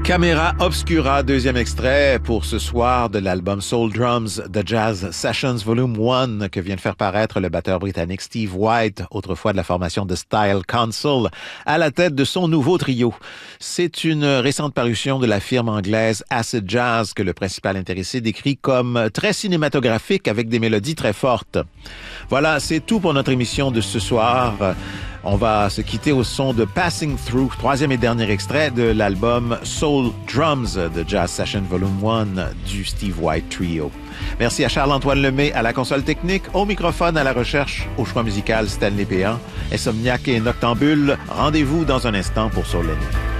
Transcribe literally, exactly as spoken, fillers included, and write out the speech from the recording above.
Camera Obscura, deuxième extrait pour ce soir de l'album Soul Drums The Jazz Sessions Volume un que vient de faire paraître le batteur britannique Steve White, autrefois de la formation The Style Council, à la tête de son nouveau trio. C'est une récente parution de la firme anglaise Acid Jazz que le principal intéressé décrit comme très cinématographique avec des mélodies très fortes. Voilà, c'est tout pour notre émission de ce soir. On va se quitter au son de Passing Through, troisième et dernier extrait de l'album Soul Drums de Jazz Session Volume un du Steve White Trio. Merci à Charles-Antoine Lemay à la console technique, au microphone, à la recherche, au choix musical Stanley Péan, Insomniac et Noctambule. Rendez-vous dans un instant pour Soul N.